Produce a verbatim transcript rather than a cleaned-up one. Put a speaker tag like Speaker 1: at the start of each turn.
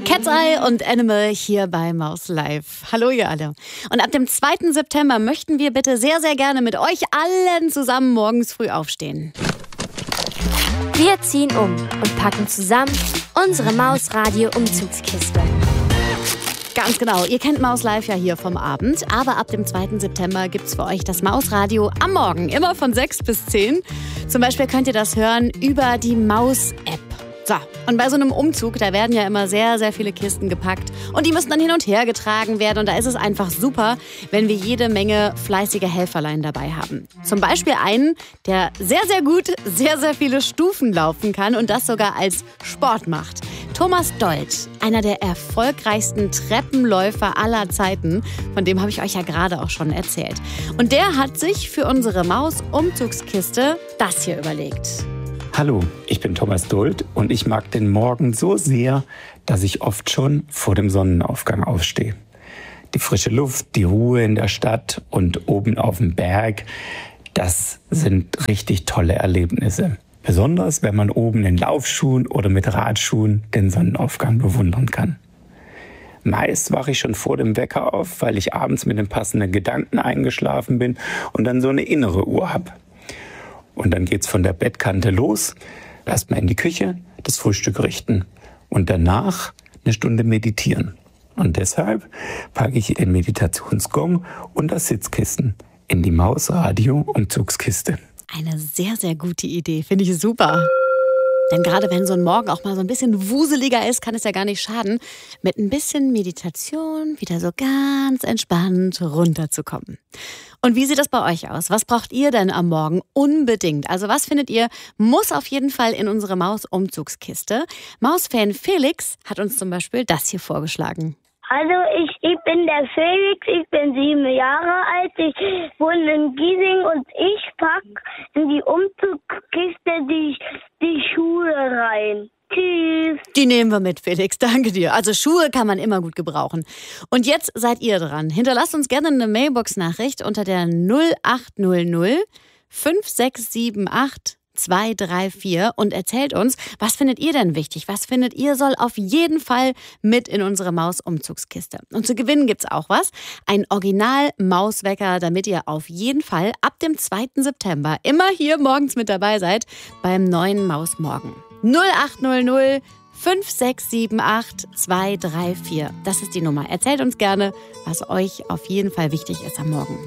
Speaker 1: Cat's Eye und Animal hier bei Maus Live. Hallo ihr alle. Und ab dem zweiten September möchten wir bitte sehr, sehr gerne mit euch allen zusammen morgens früh aufstehen.
Speaker 2: Wir ziehen um und packen zusammen unsere Mausradio-Umzugskiste.
Speaker 1: Ganz genau, ihr kennt Maus Live ja hier vom Abend, aber ab dem zweiten September gibt's für euch das Mausradio am Morgen, immer von sechs bis zehn. Zum Beispiel könnt ihr das hören über die Maus-App. So, und bei so einem Umzug, da werden ja immer sehr, sehr viele Kisten gepackt und die müssen dann hin und her getragen werden. Und da ist es einfach super, wenn wir jede Menge fleißige Helferlein dabei haben. Zum Beispiel einen, der sehr, sehr gut sehr, sehr viele Stufen laufen kann und das sogar als Sport macht. Thomas Dold, einer der erfolgreichsten Treppenläufer aller Zeiten, von dem habe ich euch ja gerade auch schon erzählt. Und der hat sich für unsere Maus-Umzugskiste das hier überlegt.
Speaker 3: Hallo, ich bin Thomas Dold und ich mag den Morgen so sehr, dass ich oft schon vor dem Sonnenaufgang aufstehe. Die frische Luft, die Ruhe in der Stadt und oben auf dem Berg, das sind richtig tolle Erlebnisse. Besonders, wenn man oben in Laufschuhen oder mit Radschuhen den Sonnenaufgang bewundern kann. Meist wache ich schon vor dem Wecker auf, weil ich abends mit den passenden Gedanken eingeschlafen bin und dann so eine innere Uhr habe. Und dann geht's von der Bettkante los, erstmal in die Küche, das Frühstück richten und danach eine Stunde meditieren. Und deshalb packe ich den Meditationsgong und das Sitzkissen in die Mausradio-Umzugskiste.
Speaker 1: Eine sehr, sehr gute Idee, finde ich super. Denn gerade wenn so ein Morgen auch mal so ein bisschen wuseliger ist, kann es ja gar nicht schaden, mit ein bisschen Meditation wieder so ganz entspannt runterzukommen. Und wie sieht das bei euch aus? Was braucht ihr denn am Morgen unbedingt? Also was findet ihr, muss auf jeden Fall in unsere Maus-Umzugskiste? Mausfan Felix hat uns zum Beispiel das hier vorgeschlagen.
Speaker 4: Also ich, ich bin der Felix, ich bin sieben Jahre alt, ich wohne in Giesing und ich pack in die Umzugskiste die, die Schuhe rein. Tschüss.
Speaker 1: Die nehmen wir mit, Felix, danke dir. Also Schuhe kann man immer gut gebrauchen. Und jetzt seid ihr dran. Hinterlasst uns gerne eine Mailbox-Nachricht unter der null acht null null fünf sechs sieben acht zwei drei vier und erzählt uns, was findet ihr denn wichtig? Was findet ihr soll auf jeden Fall mit in unsere Maus-Umzugskiste? Und zu gewinnen gibt's auch was. Ein Original-Mauswecker, damit ihr auf jeden Fall ab dem zweiten September immer hier morgens mit dabei seid beim neuen Mausmorgen. null acht null null fünf sechs sieben acht zwei drei vier. Das ist die Nummer. Erzählt uns gerne, was euch auf jeden Fall wichtig ist am Morgen.